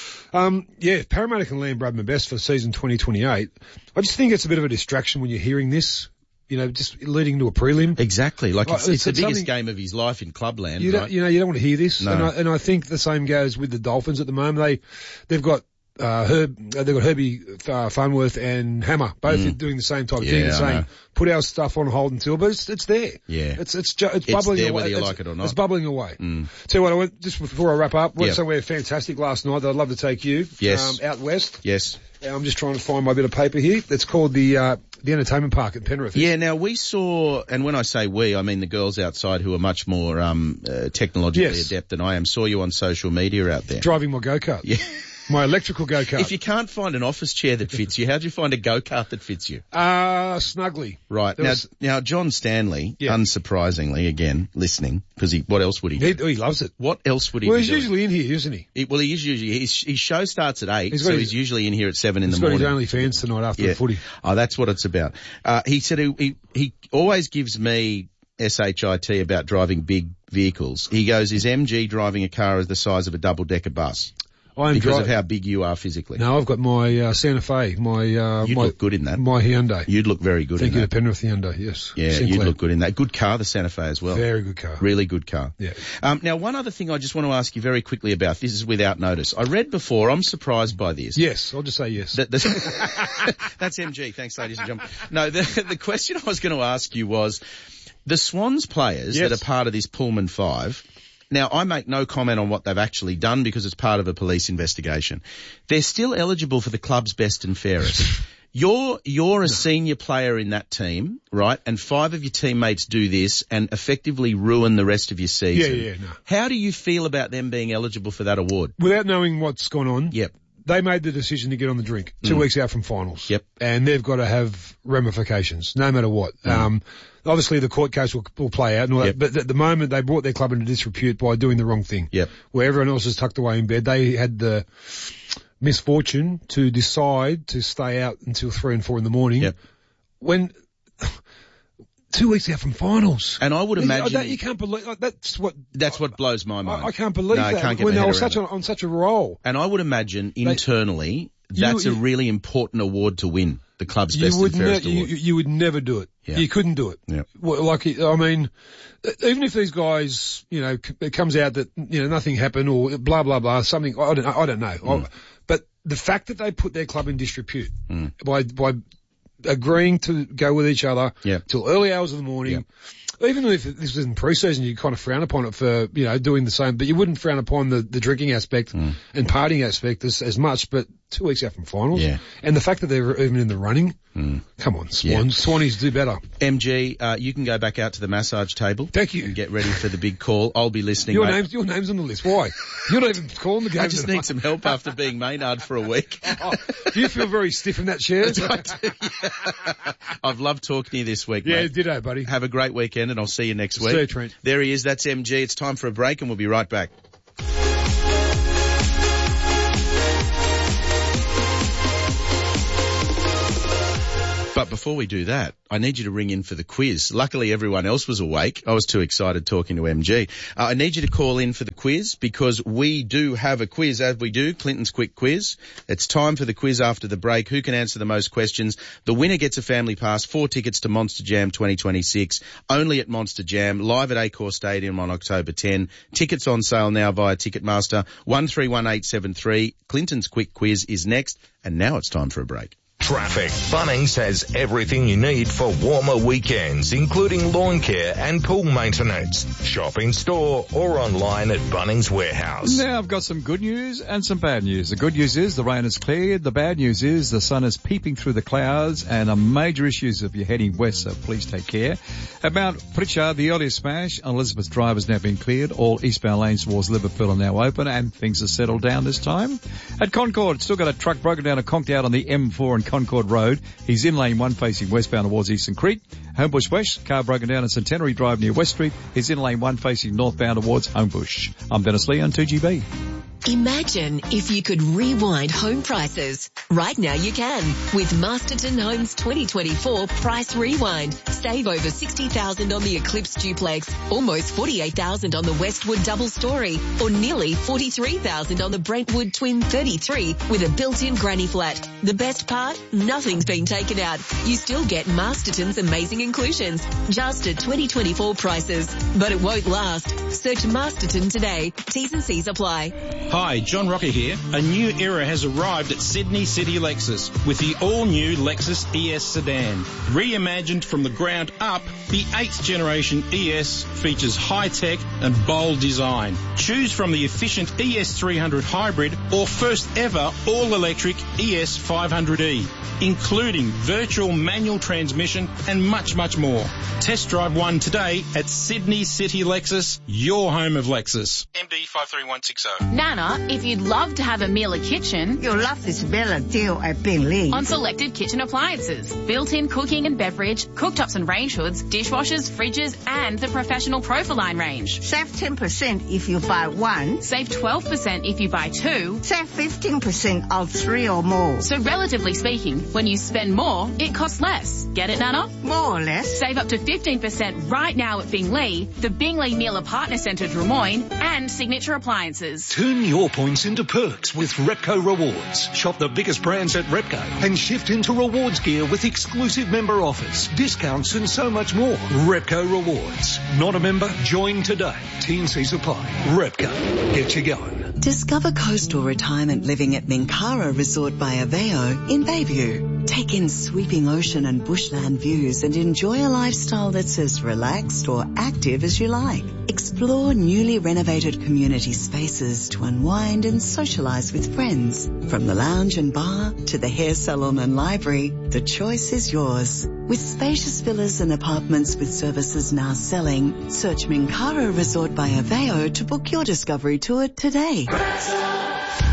Speaker 2: Um, yeah, Parramatta can land Bradman Best for season twenty twenty-eight. I just think it's a bit of a distraction when you're hearing this, you know, just leading into a prelim.
Speaker 1: Exactly. Like it's,
Speaker 2: Like,
Speaker 1: it's the
Speaker 2: it's
Speaker 1: biggest
Speaker 2: something-
Speaker 1: game of his life in clubland,
Speaker 2: You
Speaker 1: right?
Speaker 2: don't, you know, you don't want to hear this.
Speaker 1: No.
Speaker 2: And I, and I think the same goes with the Dolphins at the moment. They, they've got, uh, Herb, uh, they've got Herbie, uh, Farnworth and Hammer, both
Speaker 1: Mm.
Speaker 2: doing the same type of
Speaker 1: Yeah,
Speaker 2: thing and
Speaker 1: I
Speaker 2: saying,
Speaker 1: know.
Speaker 2: put our stuff on hold until, but it's, it's there.
Speaker 1: Yeah.
Speaker 2: It's, it's, ju- it's
Speaker 1: It's
Speaker 2: bubbling
Speaker 1: there
Speaker 2: away.
Speaker 1: whether you
Speaker 2: It's-
Speaker 1: like it or not.
Speaker 2: It's bubbling away.
Speaker 1: Mm.
Speaker 2: Tell you what, I went, just before I wrap up, went
Speaker 1: Yep.
Speaker 2: somewhere fantastic last night that I'd love to take you.
Speaker 1: Yes.
Speaker 2: Um, out west.
Speaker 1: Yes.
Speaker 2: I'm just trying to find my bit of paper here. It's called the, uh, the entertainment park at Penrith.
Speaker 1: Yeah, now we saw, and when I say we, I mean the girls outside who are much more um, uh, technologically
Speaker 2: Yes.
Speaker 1: adept than I am, saw you on social media out there.
Speaker 2: Driving my go-kart.
Speaker 1: Yeah.
Speaker 2: My electrical go-kart.
Speaker 1: If you can't find an office chair that fits you, how'd you find a go-kart that fits you?
Speaker 2: Uh, snugly.
Speaker 1: Right.
Speaker 2: There
Speaker 1: Now,
Speaker 2: was-
Speaker 1: now John Stanley,
Speaker 2: Yeah.
Speaker 1: unsurprisingly, again, listening, because he, what else would he do?
Speaker 2: He, he loves it.
Speaker 1: What else would he
Speaker 2: Well,
Speaker 1: be
Speaker 2: he's
Speaker 1: doing?
Speaker 2: usually in here, isn't he?
Speaker 1: He- well, he is usually, his, his show starts at eight,
Speaker 2: He's got
Speaker 1: so
Speaker 2: his-
Speaker 1: he's usually in here at seven in
Speaker 2: He's
Speaker 1: the
Speaker 2: got
Speaker 1: morning.
Speaker 2: his OnlyFans tonight after
Speaker 1: Yeah.
Speaker 2: the footy.
Speaker 1: Oh, that's what it's about. Uh, he said he, he, he always gives me S H I T about driving big vehicles. He goes, is M G driving a car the size of a double-decker bus?
Speaker 2: I'm
Speaker 1: because
Speaker 2: dri-
Speaker 1: of how big you are physically.
Speaker 2: No, I've got my uh, Santa Fe, my uh,
Speaker 1: You'd
Speaker 2: my,
Speaker 1: look good in that.
Speaker 2: my Hyundai.
Speaker 1: You'd look very good
Speaker 2: Thank
Speaker 1: in
Speaker 2: you
Speaker 1: that.
Speaker 2: to Penrith Hyundai, yes.
Speaker 1: Yeah,
Speaker 2: Sinclair.
Speaker 1: you'd look good in that. Good car, the Santa Fe as well.
Speaker 2: Very good car.
Speaker 1: Really good car.
Speaker 2: Yeah.
Speaker 1: Um, now, one other thing I just want to ask you very quickly about. This is without notice. I read before. I'm surprised by this.
Speaker 2: Yes, I'll just say yes.
Speaker 1: That, the, that's M G. Thanks, ladies and gentlemen. No, the, the question I was going to ask you was the Swans players
Speaker 2: Yes.
Speaker 1: that are part of this Pullman Five. Now, I make no comment on what they've actually done because it's part of a police investigation. They're still eligible for the club's best and fairest. You're, you're a senior player in that team, right? And five of your teammates do this and effectively ruin the rest of your season.
Speaker 2: Yeah, yeah, no.
Speaker 1: How do you feel about them being eligible for that award?
Speaker 2: Without knowing what's gone on,
Speaker 1: Yep.
Speaker 2: they made the decision to get on the drink two
Speaker 1: Mm.
Speaker 2: weeks out from finals.
Speaker 1: Yep.
Speaker 2: And they've got to have ramifications, no matter what.
Speaker 1: Mm.
Speaker 2: Um, obviously the court case will, will play out and all
Speaker 1: Yep.
Speaker 2: that, but at the moment they brought their club into disrepute by doing the wrong thing.
Speaker 1: Yep.
Speaker 2: Where everyone else is tucked away in bed. They had the, misfortune to decide to stay out until three and four in the morning.
Speaker 1: Yep.
Speaker 2: When two weeks out from finals.
Speaker 1: And I would imagine
Speaker 2: that, you can't believe like, that's what
Speaker 1: that's what blows my mind.
Speaker 2: I, I can't believe
Speaker 1: no,
Speaker 2: that
Speaker 1: I can't get
Speaker 2: when
Speaker 1: my
Speaker 2: they
Speaker 1: head
Speaker 2: were
Speaker 1: around
Speaker 2: such
Speaker 1: it.
Speaker 2: a, on such a roll.
Speaker 1: And I would imagine
Speaker 2: They-
Speaker 1: internally that's
Speaker 2: You-
Speaker 1: a really important award to win, the club's
Speaker 2: You
Speaker 1: best
Speaker 2: would,
Speaker 1: and fairest
Speaker 2: ne- you,
Speaker 1: award.
Speaker 2: you would never do it.
Speaker 1: Yeah.
Speaker 2: You couldn't do it.
Speaker 1: Yeah.
Speaker 2: Well, like, I mean, even if these guys, you know, c- it comes out that, you know, nothing happened or blah, blah, blah, something, I don't know, I don't know.
Speaker 1: Mm.
Speaker 2: I, but the fact that they put their club in disrepute
Speaker 1: Mm.
Speaker 2: by, by agreeing to go with each other
Speaker 1: Yeah.
Speaker 2: till early hours of the morning, even if this isn't pre-season, you kind of frown upon it for, you know, doing the same, but you wouldn't frown upon the, the drinking aspect
Speaker 1: Mm.
Speaker 2: and partying aspect as, as much, but two weeks out from finals.
Speaker 1: Yeah.
Speaker 2: And the fact that they're even in the running,
Speaker 1: Mm.
Speaker 2: come on, Swans, Swannies do better.
Speaker 1: M G, uh, you can go back out to the massage table.
Speaker 2: Thank you.
Speaker 1: And get ready for the big call. I'll be listening.
Speaker 2: Your
Speaker 1: mate.
Speaker 2: name's, your name's on the list. Why? You're not even calling the game.
Speaker 1: I just
Speaker 2: tonight.
Speaker 1: need some help after being Maynard for a week.
Speaker 2: Oh, do you feel very stiff in that chair?
Speaker 1: I do, yeah. I've loved talking to you this week,
Speaker 2: Yeah,
Speaker 1: mate.
Speaker 2: ditto, buddy.
Speaker 1: Have a great weekend, and I'll see you next week.
Speaker 2: See you, Trent.
Speaker 1: There he is. That's M G. It's time for a break, and we'll be right back. But before we do that, I need you to ring in for the quiz. Luckily, everyone else was awake. I was too excited talking to M G. Uh, I need you to call in for the quiz because we do have a quiz, as we do, Clinton's Quick Quiz. It's time for the quiz after the break. Who can answer the most questions? The winner gets a family pass, four tickets to Monster Jam twenty twenty-six, only at Monster Jam, live at Accor Stadium on October tenth. Tickets on sale now via Ticketmaster, one three one eight seven three. Clinton's Quick Quiz is next, and now it's time for a break.
Speaker 3: Traffic. Bunnings has everything you need for warmer weekends, including lawn care and pool maintenance. Shop in store or online at Bunnings Warehouse.
Speaker 4: Now I've got some good news and some bad news. The good news is the rain has cleared. The bad news is the sun is peeping through the clouds and a major issues if you're heading west, so please take care. At Mount Pritchard, the earliest smash on Elizabeth Drive has now been cleared. All eastbound lanes towards Liverpool are now open and things are settled down this time. At Concord, still got a truck broken down and conked out on the M four and Concord Road. He's in lane one facing westbound towards Eastern Creek. Homebush West, car broken down at Centenary Drive near West Street. He's in lane one facing northbound towards Homebush. I'm Dennis Lee on two G B.
Speaker 14: Imagine if you could rewind home prices. Right now you can with Masterton Homes twenty twenty-four Price Rewind. Save over sixty thousand dollars on the Eclipse Duplex, almost forty-eight thousand dollars on the Westwood Double Story, or nearly forty-three thousand dollars on the Brentwood Twin thirty-three with a built-in granny flat. The best part? Nothing's been taken out. You still get Masterton's amazing inclusions, just at twenty twenty-four prices. But it won't last. Search Masterton today. T's and C's apply.
Speaker 6: Hi, John Rocker here. A new era has arrived at Sydney City Lexus with the all-new Lexus E S sedan. Reimagined from the ground up, the eighth generation E S features high-tech and bold design. Choose from the efficient E S three hundred hybrid or first ever all-electric E S five hundred E, including virtual manual transmission and much, much more. Test drive one today at Sydney City Lexus, your home of Lexus. M D five three one six zero.
Speaker 7: Nana, if you'd love to have a Miele kitchen,
Speaker 8: you'll love this Bella deal at Bingley.
Speaker 7: On selected kitchen appliances, built-in cooking and beverage, cooktops and range hoods, dishwashers, fridges, and the professional Profiline range.
Speaker 8: Save ten percent if you buy one.
Speaker 7: Save twelve percent if you buy two.
Speaker 8: Save fifteen percent of three or more.
Speaker 7: So relatively speaking, when you spend more, it costs less. Get it, Nana?
Speaker 8: More or less.
Speaker 7: Save up to fifteen percent right now at Bingley, the Bingley Miele Partner Centre Drummoyne, and Signature Appliances.
Speaker 16: Turn your points into perks with Repco Rewards. Shop the biggest brands at Repco and shift into rewards gear with exclusive member offers, discounts and so much more. Repco Rewards. Not a member? Join today. T and C's apply. Repco. Get you going.
Speaker 9: Discover coastal retirement living at Minkara Resort by Aveo in Bayview. Take in sweeping ocean and bushland views and enjoy a lifestyle that's as relaxed or active as you like. Explore newly renovated community spaces to unwind and socialise with friends. From the lounge and bar to the hair salon and library, the choice is yours. With spacious villas and apartments with services now selling, search Minkara Resort by Aveo to book your discovery tour today.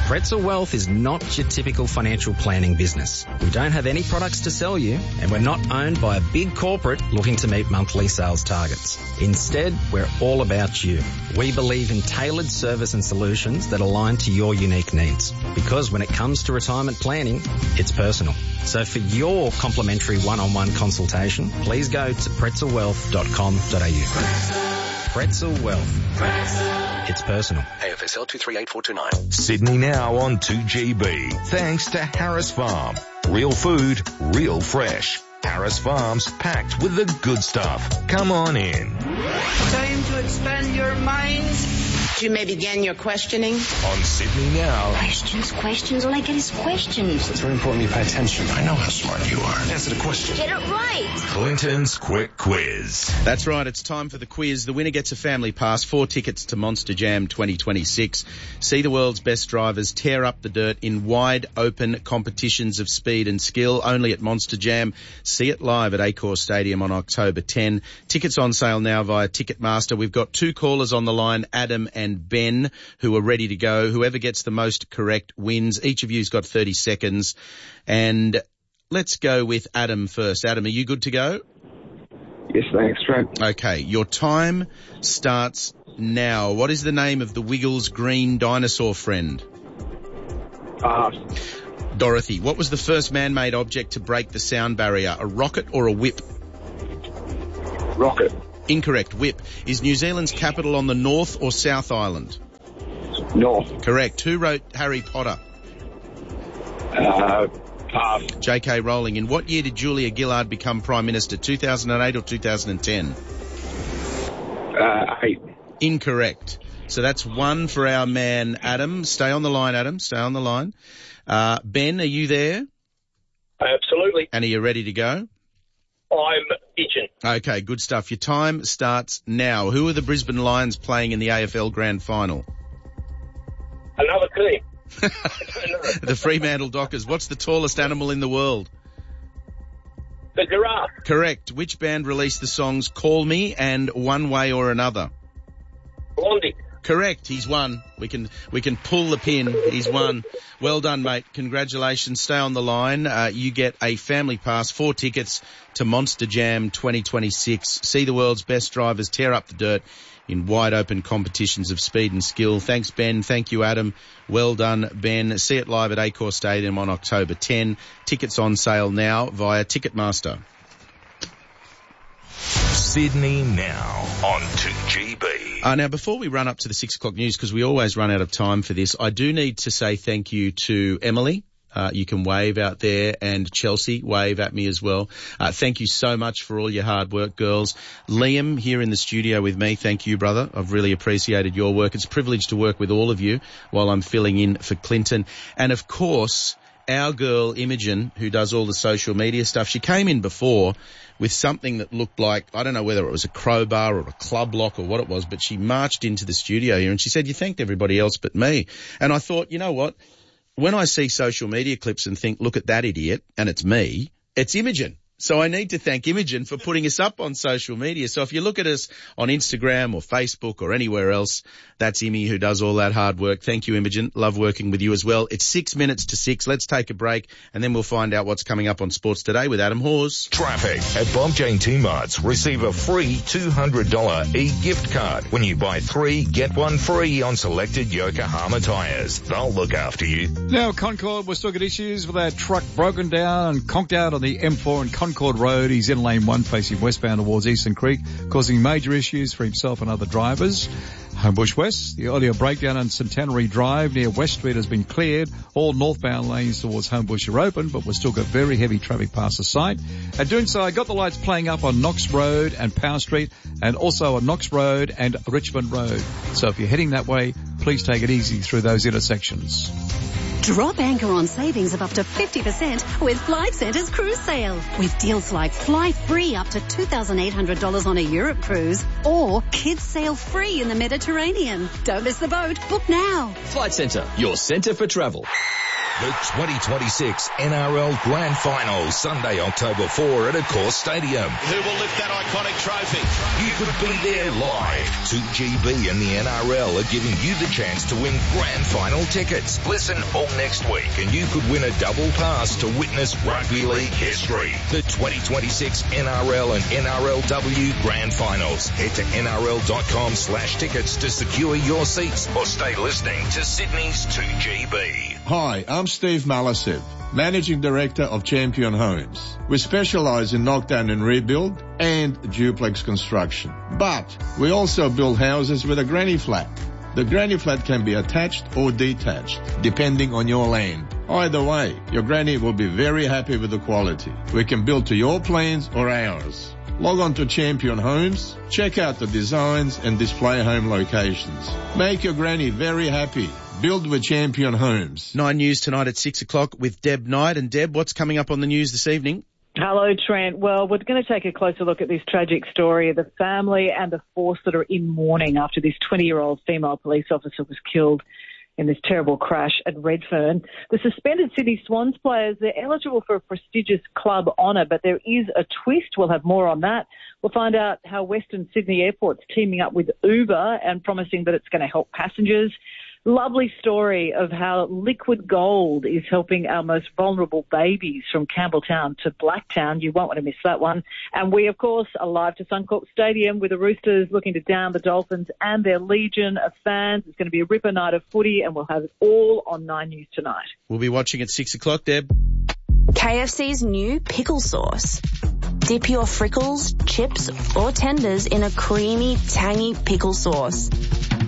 Speaker 10: Pretzel Wealth is not your typical financial planning business. We don't have any products to sell you, and we're not owned by a big corporate looking to meet monthly sales targets. Instead, we're all about you. We believe in tailored service and solutions that align to your unique needs. Because when it comes to retirement planning, it's personal. So for your complimentary one-on-one consultation, please go to pretzel wealth dot com dot a u. Pretzel Wealth. It's personal.
Speaker 3: A F S L two three eight four two nine. Sydney Now on two G B. Thanks to Harris Farm. Real food, real fresh. Harris Farms, packed with the good stuff. Come on in.
Speaker 11: Time to expand your minds. You may begin your questioning.
Speaker 3: On Sydney Now.
Speaker 12: Questions, questions, all I get is questions.
Speaker 13: It's very important you pay attention.
Speaker 3: I know how smart you are.
Speaker 13: Answer the question.
Speaker 12: Get it right.
Speaker 3: Clinton's Quick Quiz.
Speaker 1: That's right, it's time for the quiz. The winner gets a family pass, four tickets to Monster Jam twenty twenty-six. See the world's best drivers tear up the dirt in wide open competitions of speed and skill, only at Monster Jam. See it live at Accor Stadium on October tenth. Tickets on sale now via Ticketmaster. We've got two callers on the line, Adam and Ben, who are ready to go. Whoever gets the most correct wins. Each of you's got thirty seconds. And let's go with Adam first. Adam, are you good to go?
Speaker 25: Yes, thanks, Trent.
Speaker 1: Okay, your time starts now. What is the name of the Wiggles green dinosaur friend?
Speaker 25: Pass.
Speaker 1: Dorothy. What was the first man-made object to break the sound barrier? A rocket or a whip?
Speaker 25: Rocket.
Speaker 1: Incorrect. Whip. Is New Zealand's capital on the North or South Island?
Speaker 25: North.
Speaker 1: Correct. Who wrote Harry Potter?
Speaker 25: Uh, pass.
Speaker 1: J K Rowling. In what year did Julia Gillard become Prime Minister? two thousand eight or two thousand ten?
Speaker 25: Uh, eight.
Speaker 1: Incorrect. So that's one for our man, Adam. Stay on the line, Adam. Stay on the line. Uh, Ben, are you there?
Speaker 26: Absolutely.
Speaker 1: And are you ready to go?
Speaker 26: I'm itching.
Speaker 1: Okay, good stuff. Your time starts now. Who are the Brisbane Lions playing in the A F L Grand Final?
Speaker 26: Another team.
Speaker 1: The Fremantle Dockers. What's the tallest animal in the world?
Speaker 26: The giraffe.
Speaker 1: Correct. Which band released the songs Call Me and One Way or Another?
Speaker 26: Blondie.
Speaker 1: Correct. He's won. We can we can pull the pin. He's won. Well done, mate. Congratulations. Stay on the line. Uh, you get a family pass, four tickets to Monster Jam twenty twenty-six. See the world's best drivers tear up the dirt in wide open competitions of speed and skill. Thanks, Ben. Thank you, Adam. Well done, Ben. See it live at Accor Stadium on October tenth. Tickets on sale now via Ticketmaster.
Speaker 3: Sydney Now on two G B.
Speaker 1: Uh, now, before we run up to the six o'clock news, because we always run out of time for this, I do need to say thank you to Emily. Uh, you can wave out there, and Chelsea, wave at me as well. Uh, thank you so much for all your hard work, girls. Liam, here in the studio with me, thank you, brother. I've really appreciated your work. It's a privilege to work with all of you while I'm filling in for Clinton. And of course, our girl Imogen, who does all the social media stuff, she came in before with something that looked like, I don't know whether it was a crowbar or a club lock or what it was, but she marched into the studio here and she said, you thanked everybody else but me. And I thought, you know what? When I see social media clips and think, look at that idiot, and it's me, it's Imogen. So I need to thank Imogen for putting us up on social media. So if you look at us on Instagram or Facebook or anywhere else, that's Imi who does all that hard work. Thank you, Imogen. Love working with you as well. It's six minutes to six. Let's take a break and then we'll find out what's coming up on Sports Today with Adam Hawes.
Speaker 3: Traffic at Bob Jane T-Marts. Receive a free two hundred dollars e-gift card when you buy three, get one free on selected Yokohama tyres. They'll look after you.
Speaker 4: Now, Concord, we're still got issues with that truck broken down and conked out on the M four and Concord Road. He's in lane one facing westbound towards Eastern Creek, causing major issues for himself and other drivers. Homebush West, the earlier breakdown on Centenary Drive near West Street has been cleared. All northbound lanes towards Homebush are open, but we've still got very heavy traffic past the site. And doing so, I got the lights playing up on Knox Road and Power Street, and also on Knox Road and Richmond Road. So if you're heading that way, please take it easy through those intersections.
Speaker 22: Drop anchor on savings of up to fifty percent with Flight Centre's cruise sale. With deals like fly free up to two thousand eight hundred dollars on a Europe cruise or kids sail free in the Mediterranean. Don't miss the boat. Book now.
Speaker 19: Flight Centre, your centre for travel.
Speaker 3: The twenty twenty-six N R L Grand Final, Sunday, October fourth at Accor Stadium.
Speaker 13: Who will lift that iconic trophy?
Speaker 3: You could be there live. two G B and the N R L are giving you the chance to win Grand Final tickets. Listen all next week and you could win a double pass to witness rugby league history. The twenty twenty-six N R L and N R L W Grand Finals. Head to N R L dot com slash tickets to secure your seats or stay listening to Sydney's two G B.
Speaker 15: Hi, I'm Steve Malasev, Managing Director of Champion Homes. We specialize in knockdown and rebuild and duplex construction. But we also build houses with a granny flat. The granny flat can be attached or detached, depending on your land. Either way, your granny will be very happy with the quality. We can build to your plans or ours. Log on to Champion Homes, check out the designs and display home locations. Make your granny very happy. Build with Champion Homes.
Speaker 1: Nine News tonight at six o'clock with Deb Knight. And Deb, what's coming up on the news this evening?
Speaker 17: Hello, Trent. Well, we're going to take a closer look at this tragic story of the family and the force that are in mourning after this twenty-year-old female police officer was killed in this terrible crash at Redfern. The suspended Sydney Swans players, they're eligible for a prestigious club honour, but there is a twist. We'll have more on that. We'll find out how Western Sydney Airport's teaming up with Uber and promising that it's going to help passengers. Lovely story of how liquid gold is helping our most vulnerable babies from Campbelltown to Blacktown. You won't want to miss that one. And we, of course, are live to Suncorp Stadium with the Roosters looking to down the Dolphins and their legion of fans. It's going to be a ripper night of footy, and we'll have it all on Nine News tonight.
Speaker 1: We'll be watching at six o'clock, Deb.
Speaker 18: K F C's new pickle sauce. Dip your frickles, chips, or tenders in a creamy, tangy pickle sauce.